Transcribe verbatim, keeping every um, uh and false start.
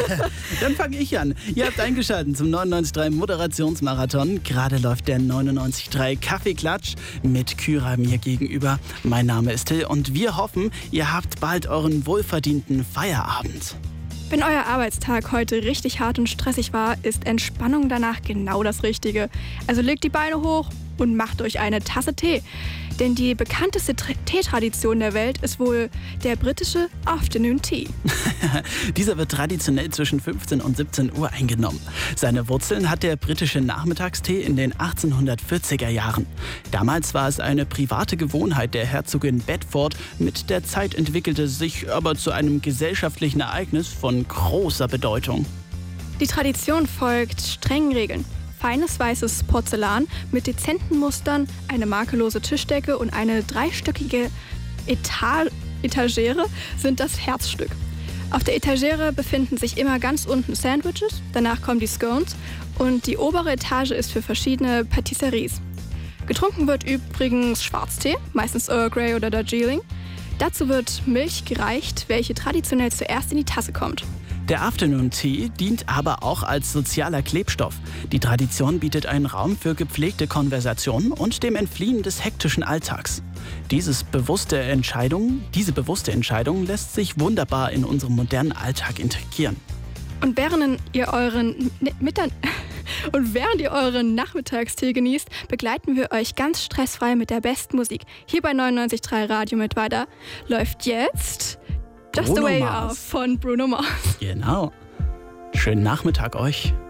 Dann fange ich an. Ihr habt eingeschaltet zum neunundneunzig Komma drei Moderationsmarathon. Gerade läuft der neunundneunzig Komma drei Kaffeeklatsch mit Kyra mir gegenüber. Mein Name ist Till und wir hoffen, ihr habt bald euren wohlverdienten Feierabend. Wenn euer Arbeitstag heute richtig hart und stressig war, ist Entspannung danach genau das Richtige. Also legt die Beine hoch und macht euch eine Tasse Tee. Denn die bekannteste Tr- Teetradition der Welt ist wohl der britische Afternoon Tea. Dieser wird traditionell zwischen fünfzehn und siebzehn Uhr eingenommen. Seine Wurzeln hat der britische Nachmittagstee in den achtzehnhundertvierziger Jahren. Damals war es eine private Gewohnheit der Herzogin Bedford. Mit der Zeit entwickelte es sich aber zu einem gesellschaftlichen Ereignis von großer Bedeutung. Die Tradition folgt strengen Regeln. Feines weißes Porzellan mit dezenten Mustern, eine makellose Tischdecke und eine dreistöckige Eta- Etagere sind das Herzstück. Auf der Etagere befinden sich immer ganz unten Sandwiches, danach kommen die Scones und die obere Etage ist für verschiedene Patisseries. Getrunken wird übrigens Schwarztee, meistens Earl Grey oder Darjeeling. Dazu wird Milch gereicht, welche traditionell zuerst in die Tasse kommt. Der Afternoon Tea dient aber auch als sozialer Klebstoff. Die Tradition bietet einen Raum für gepflegte Konversationen und dem Entfliehen des hektischen Alltags. Dieses bewusste Entscheidung, diese bewusste Entscheidung lässt sich wunderbar in unserem modernen Alltag integrieren. Und während ihr euren Mittag Und während ihr euren Nachmittagstee genießt, begleiten wir euch ganz stressfrei mit der besten Musik. Hier bei neunundneunzig Komma drei Radio mit weiter läuft jetzt Just the Way You Are von Bruno Mars. Genau. Schönen Nachmittag euch.